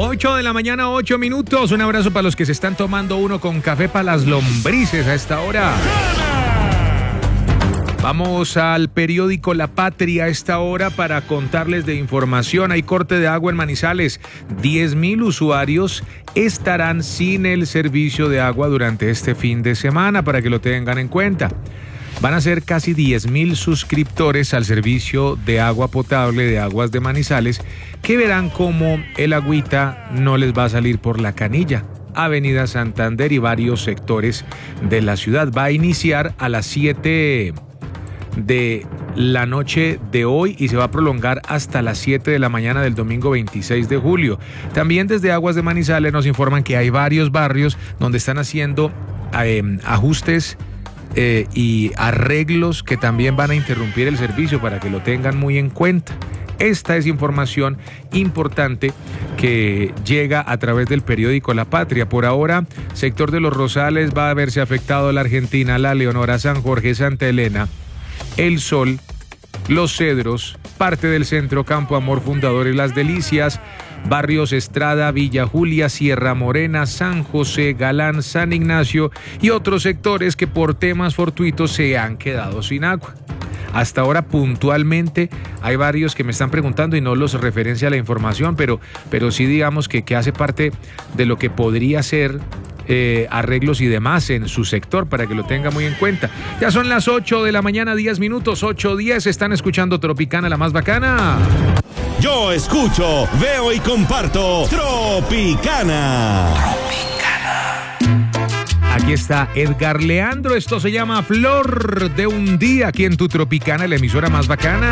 8 de la mañana, 8 minutos. Un abrazo para los que se están tomando uno con café para las lombrices a esta hora. Vamos al periódico La Patria a esta hora para contarles de información. Hay corte de agua en Manizales. 10.000 usuarios estarán sin el servicio de agua durante este fin de semana, para que lo tengan en cuenta. Van a ser casi 10.000 suscriptores al servicio de agua potable de Aguas de Manizales, que verán cómo el agüita no les va a salir por la canilla. Avenida Santander y varios sectores de la ciudad. Va a iniciar a las 7 de la noche de hoy y se va a prolongar hasta las 7 de la mañana del domingo 26 de julio. También desde Aguas de Manizales nos informan que hay varios barrios donde están haciendo ajustes y arreglos que también van a interrumpir el servicio, para que lo tengan muy en cuenta. Esta es información importante que llega a través del periódico La Patria. Por ahora, sector de Los Rosales va a verse afectado la Argentina, La Leonora, San Jorge, Santa Elena, El Sol, Los Cedros, parte del centro, Campo Amor, Fundadores, Las Delicias, barrios Estrada, Villa Julia, Sierra Morena, San José, Galán, San Ignacio y otros sectores que por temas fortuitos se han quedado sin agua. Hasta ahora puntualmente hay varios que me están preguntando y no los referencia a la información, pero sí digamos que hace parte de lo que podría ser arreglos y demás en su sector, para que lo tenga muy en cuenta. Ya son las 8 de la mañana, 10 minutos, 8:10. Están escuchando Tropicana, la más bacana. Yo escucho, veo y comparto Tropicana. Aquí está Edgar Leandro. Esto se llama Flor de un Día, aquí en tu Tropicana, la emisora más bacana.